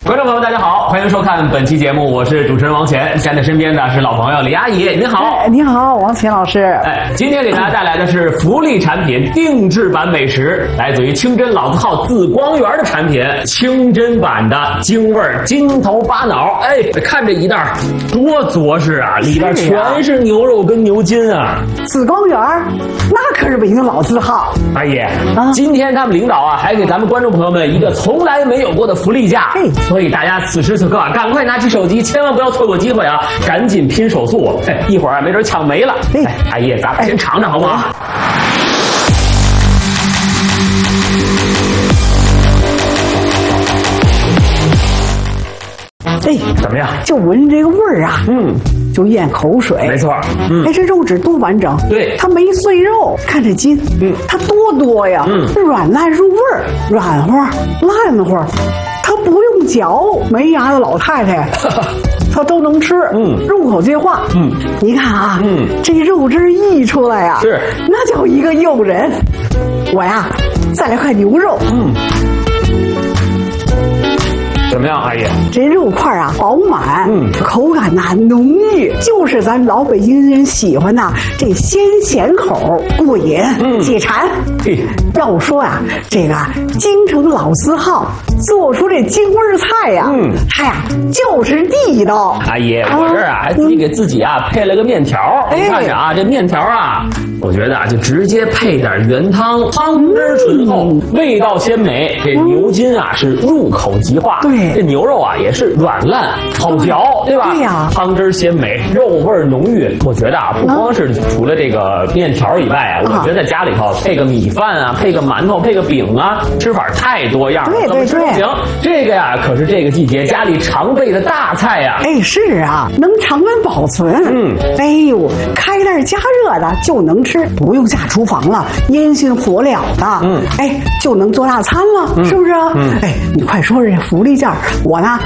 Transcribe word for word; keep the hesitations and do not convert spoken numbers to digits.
观众朋友们，大家好，欢迎收看本期节目，我是主持人王乾，站在身边的是老朋友李阿姨，您好。 哎，你好，王乾老师。 哎，今天给大家带来的是福利产品定制版美食，来自于清真老字号紫光园的产品，清真版的京味金头巴脑。哎，看这一袋多着实啊，里边全是牛肉跟牛筋啊。 紫光园那可是北京老字号。 阿姨， 啊， 今天他们领导啊，还给咱们观众朋友们一个从来没有过的福利价，所以大家此时此刻啊，赶快拿起手机，千万不要错过机会啊，赶紧拼手速，哎，一会儿啊，没准抢没了。哎，阿姨，咱们先尝尝好不好？ 哎， 怎么样？ 就闻这个味儿啊， 嗯， 就咽口水。 没错，嗯， 哎，这肉质多完整， 对， 它没碎肉，看这筋，嗯，它多多呀， 嗯， 软烂入味儿，软和烂和，它不用嚼，没牙的老太太。它都能吃，嗯，入口即化，嗯，你看啊，嗯，这肉汁溢出来呀， 是， 那叫一个诱人。我呀，再来块牛肉，嗯。 怎么样，阿姨？ 这肉块啊，饱满，嗯，口感呐、啊、浓郁，就是咱老北京人喜欢的这鲜咸口，过瘾，嗯，解馋。 嘿， 要说呀、啊，这个京城老字号做出这京味菜呀、啊，嗯，它呀就是地道。 阿姨，我这儿啊还自己给自己啊配了个面条，你看着啊，这面条啊，我觉得啊就直接配点原汤，汤汁醇厚，味道鲜美。这牛筋啊是入口即化，对。这牛肉啊也是软烂好嚼，对吧？ 对呀， 汤汁鲜美，肉味浓郁。我觉得啊，不光是除了这个面条以外啊，我觉得在家里头配个米饭啊，配个馒头，配个饼啊，吃法太多样了， 对对对， 行。这个呀，可是这个季节家里常备的大菜呀。 哎，是啊，能常温保存。 嗯， 哎呦，开袋加热的就能吃，不用下厨房了，烟熏火燎的。嗯，哎，就能做大餐了，嗯、是不是？嗯，哎，你快说说这福利价。我呢